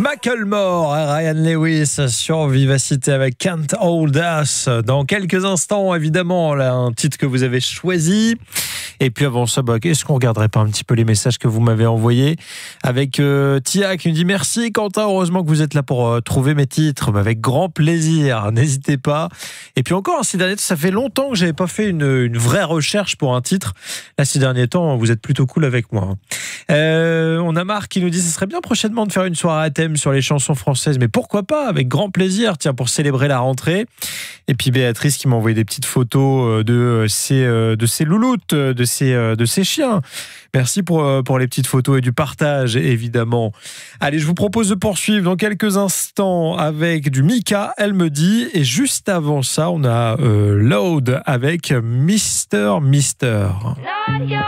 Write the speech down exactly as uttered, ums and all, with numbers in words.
Macklemore, Ryan Lewis sur Vivacité avec Can't Hold Us. Dans quelques instants, évidemment, là, un titre que vous avez choisi. Et puis avant ça, bah, est-ce qu'on regarderait pas un petit peu les messages que vous m'avez envoyés avec euh, Tia qui nous dit merci Quentin, heureusement que vous êtes là pour euh, trouver mes titres, mais avec grand plaisir, n'hésitez pas. Et puis encore, ces derniers temps, ça fait longtemps que j'avais pas fait une, une vraie recherche pour un titre. Là, ces derniers temps, vous êtes plutôt cool avec moi. Euh, on a Marc qui nous dit ce serait bien prochainement de faire une soirée à thème sur les chansons françaises, mais pourquoi pas, avec grand plaisir, tiens, pour célébrer la rentrée. Et puis Béatrice qui m'a envoyé des petites photos de ses, de ses louloutes, de ses, de ses chiens. Merci pour, pour les petites photos et du partage, évidemment. Allez, je vous propose de poursuivre dans quelques instants avec du Mika, elle me dit. Et juste avant ça, on a euh, Load avec Mister Mister.